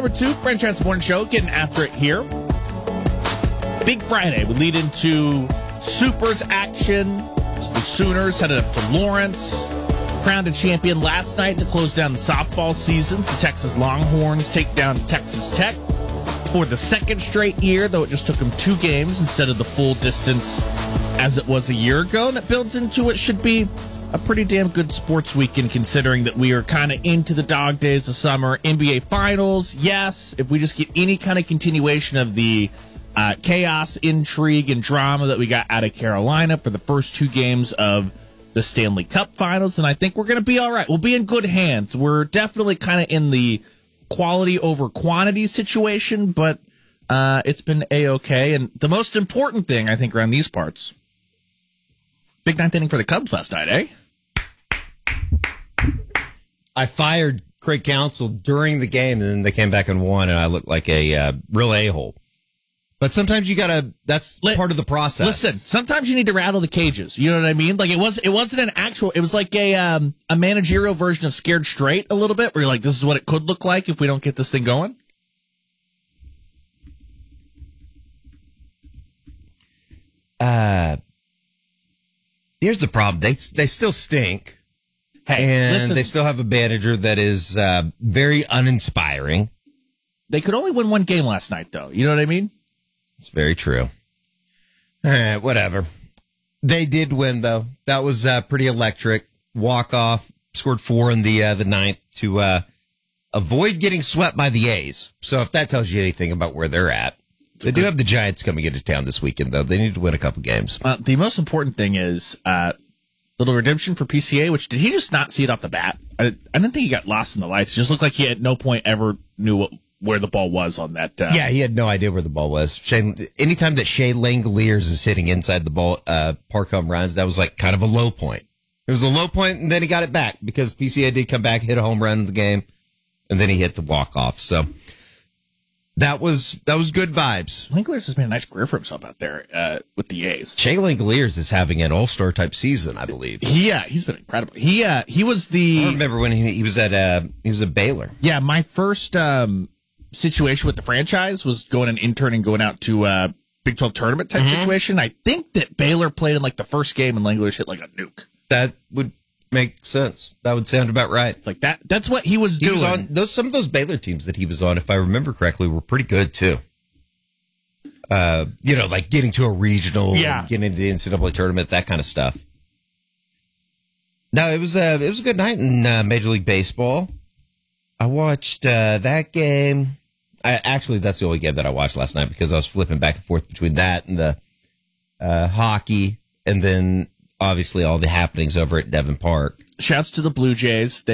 number 2, Franchise Morning Show, getting after it here. Big Friday. We lead into Supers action. The Sooners headed up to Lawrence. Crowned a champion last night to close down the softball seasons. The Texas Longhorns take down Texas Tech for the second straight year, though it just took them 2 games instead of the full distance as it was a year ago. And that builds into what should be a pretty damn good sports weekend, considering that we are kind of into the dog days of summer. NBA Finals, yes. If we just get any kind of continuation of the chaos, intrigue, and drama that we got out of Carolina for the first 2 games of the Stanley Cup Finals, then I think we're going to be all right. We'll be in good hands. We're definitely kind of in the quality over quantity situation, but it's been A-okay. And the most important thing, I think, around these parts, big ninth inning for the Cubs last night, eh? I fired Craig Counsell during the game, and then they came back and won, and I looked like a real a-hole. But sometimes you gotta, that's part of the process. Listen, sometimes you need to rattle the cages. You know what I mean? Like, it wasn't an actual, it was like a managerial version of Scared Straight a little bit, where you're like, this is what it could look like if we don't get this thing going. Here's the problem. They still stink. Hey, and listen, they still have a manager that is very uninspiring. They could only win 1 game last night, though. You know what I mean? It's very true. All right, whatever. They did win, though. That was pretty electric. Walk-off, scored 4 in the ninth to avoid getting swept by the A's. So if that tells you anything about where they're at. They do have the Giants coming into town this weekend, though. They need to win a couple games. The most important thing is little redemption for PCA, which did he just not see it off the bat? I didn't think he got lost in the lights. It just looked like he at no point ever knew where the ball was on that. Yeah, he had no idea where the ball was. Anytime that Shea Langoliers is hitting inside the ball, park home runs, that was like kind of a low point. It was a low point, and then he got it back because PCA did come back, hit a home run in the game, and then he hit the walk-off. So that was good vibes. Langoliers has made a nice career for himself out there with the A's. Shea Langoliers is having an all-star type season, I believe. He's been incredible. He was the. I remember when he was at Baylor. Yeah, my first situation with the franchise was going an intern and going out to Big 12 tournament type situation. I think that Baylor played in like the first game and Langoliers hit like a nuke. That would make sense. That would sound about right. Like that's what he was doing. Some of those Baylor teams that he was on, if I remember correctly, were pretty good too. Like getting to a regional, getting into the NCAA tournament, that kind of stuff. No, it was a good night in Major League Baseball. I watched that game. Actually, that's the only game that I watched last night because I was flipping back and forth between that and the hockey, and then obviously all the happenings over at Devon Park. Shouts to the Blue Jays.